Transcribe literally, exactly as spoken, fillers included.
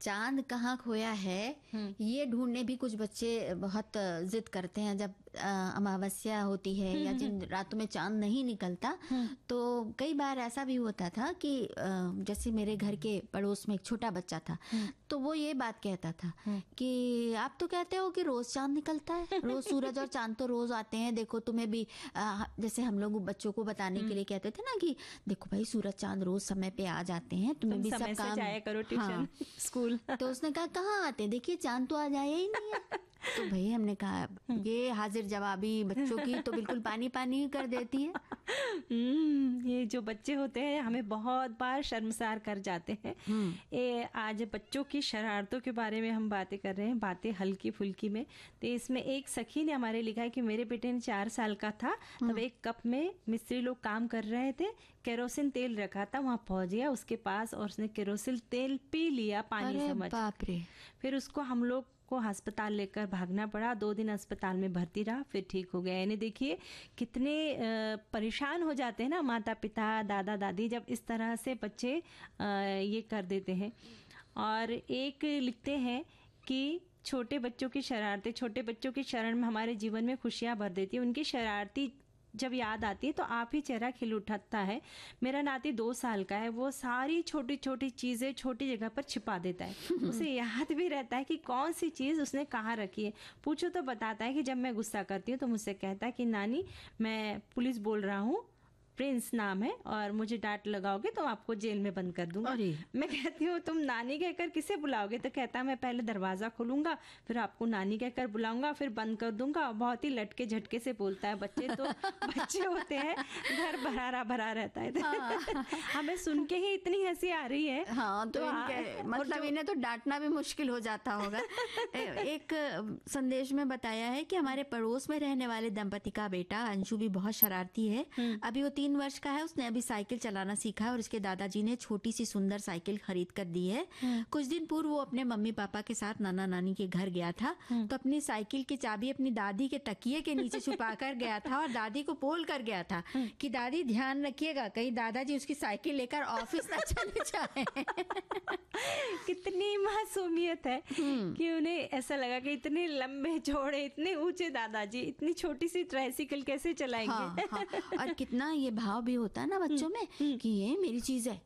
चांद कहाँ खोया है ये ढूंढने भी कुछ बच्चे बहुत जिद करते हैं। जब अमावस्या होती है या जिन रातों में चांद नहीं निकलता, तो कई बार ऐसा भी होता था कि जैसे मेरे घर के पड़ोस में एक छोटा बच्चा था, तो वो ये बात कहता था कि आप तो कहते हो कि रोज चांद निकलता है, रोज सूरज और चांद तो रोज आते हैं, देखो तुम्हें भी आ, जैसे हम लोग बच्चों को बताने के लिए कहते थे ना कि देखो भाई सूरज चांद रोज समय पे आ जाते हैं, तुम्हें तुम भी समय सब काम से जाया करो ट्यूशन, हाँ। स्कूल। तो उसने कहा कहाँ आते, देखिए चांद तो आ जाया ही नहीं है। तो भाई हमने कहा ये हाजिर जवाबी बच्चों की तो बिल्कुल पानी पानी कर देती है। ये जो बच्चे होते हैं हमें बहुत बार शर्मसार कर जाते हैं। ये आज बच्चों की शरारतों के बारे में हम बातें कर रहे हैं, बातें हल्की फुल्की में। तो इसमें एक सखी ने हमारे लिखा है कि मेरे बेटे ने चार साल का था तब एक कप में मिस्त्री लोग काम कर रहे थे, केरोसिन तेल रखा था, वहां पहुंच गया उसके पास और उसने केरोसिन तेल पी लिया पानी समझ। बाप रे। फिर उसको हम लोग को अस्पताल लेकर भागना पड़ा, दो दिन अस्पताल में भर्ती रहा, फिर ठीक हो गया। यानी देखिए कितने परेशान हो जाते हैं ना माता पिता दादा दादी जब इस तरह से बच्चे ये कर देते हैं। और एक लिखते हैं कि छोटे बच्चों की शरारतें, छोटे बच्चों की शरण में हमारे जीवन में खुशियां भर देती है। उनकी शरारती जब याद आती है तो आप ही चेहरा खिल उठता है। मेरा नाती दो साल का है, वो सारी छोटी छोटी चीजें छोटी जगह पर छिपा देता है। उसे याद भी रहता है कि कौन सी चीज उसने कहाँ रखी है। पूछो तो बताता है कि जब मैं गुस्सा करती हूँ तो मुझसे कहता है कि नानी मैं पुलिस बोल रहा हूँ, प्रिंस नाम है, और मुझे डांट लगाओगे तो आपको जेल में बंद कर दूंगा। मैं कहती हूँ तुम नानी कहकर किसे बुलाओगे, तो कहता है मैं पहले दरवाजा खोलूंगा फिर आपको नानी कहकर बुलाऊंगा फिर बंद कर दूंगा। बहुत ही लटके झटके से बोलता है। बच्चे तो बच्चे होते हैं, घर भरा भरा रहता है। हाँ। हमें सुन के ही इतनी हंसी आ रही है। हाँ, तो, तो मतलब इन्हें तो डांटना भी मुश्किल हो जाता होगा। एक संदेश में बताया है कि हमारे पड़ोस में रहने वाले दंपति का बेटा अंशु भी बहुत शरारती है। अभी वो तीन वर्ष का है, उसने अभी साइकिल चलाना सीखा है और उसके दादाजी ने छोटी सी सुंदर साइकिल खरीद कर दी है। कुछ दिन पूर्व वो अपने मम्मी पापा के साथ नाना नानी के घर गया था, तो अपनी साइकिल की चाबी अपनी दादी के तकिए के नीचे छुपा कर गया था और दादी को बोल कर गया था कि दादी ध्यान रखिएगा कहीं दादाजी उसकी साइकिल लेकर ऑफिस न चले जाए। कितनी मासूमियत है कि उन्हें ऐसा लगा कि इतने लंबे चौड़े इतने ऊंचे दादाजी इतनी छोटी सी ट्राइसिकल कैसे चलाएंगे। हाँ, हाँ। और कितना ये भाव भी होता है ना बच्चों में कि ये मेरी चीज है,